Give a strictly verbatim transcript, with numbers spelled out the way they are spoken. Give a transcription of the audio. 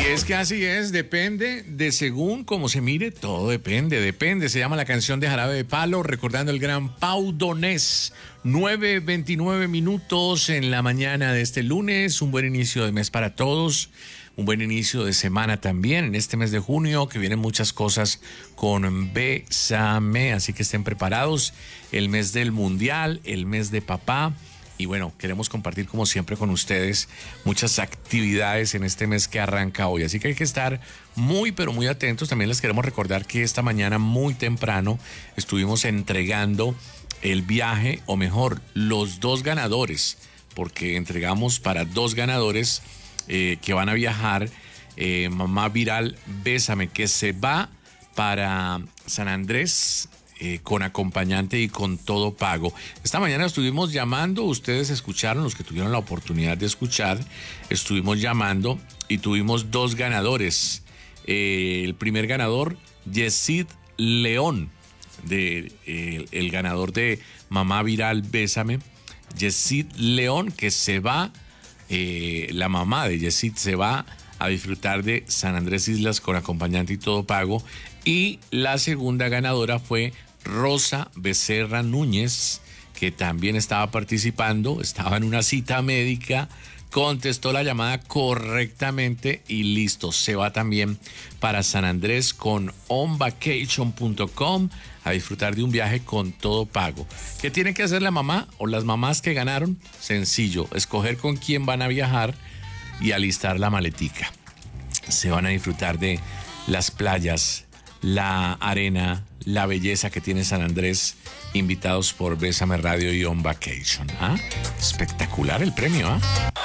Es que así es, depende de según cómo se mire, todo depende, depende. Se llama la canción de Jarabe de Palo, recordando el gran Pau Donés. nueve veintinueve minutos en la mañana de este lunes, un buen inicio de mes para todos, un buen inicio de semana también en este mes de junio, que vienen muchas cosas con Bésame, así que estén preparados. El mes del Mundial, el mes de papá. Y bueno, queremos compartir como siempre con ustedes muchas actividades en este mes que arranca hoy. Así que hay que estar muy pero muy atentos. También les queremos recordar que esta mañana muy temprano estuvimos entregando el viaje, o mejor, los dos ganadores, porque entregamos para dos ganadores eh, que van a viajar. Eh, Mamá Viral Bésame, que se va para San Andrés, Eh, con acompañante y con todo pago. Esta mañana estuvimos llamando, ustedes escucharon, los que tuvieron la oportunidad de escuchar, estuvimos llamando y tuvimos dos ganadores. Eh, el primer ganador, Yesid León, de, eh, el ganador de Mamá Viral Bésame, Yesid León, que se va, eh, la mamá de Yesid se va a disfrutar de San Andrés Islas con acompañante y todo pago. Y la segunda ganadora fue Rosa Becerra Núñez, que también estaba participando, estaba en una cita médica, contestó la llamada correctamente y listo, se va también para San Andrés con on vacation punto com a disfrutar de un viaje con todo pago. ¿Qué tiene que hacer la mamá o las mamás que ganaron? Sencillo, escoger con quién van a viajar y alistar la maletica. Se van a disfrutar de las playas, la arena, la belleza que tiene San Andrés, invitados por Bésame Radio y On Vacation. ¿Ah? Espectacular el premio, ¿ah?